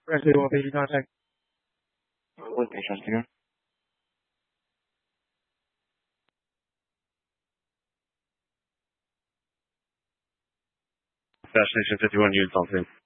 Actually, will be contact. With patients here. Station 51 units on scene.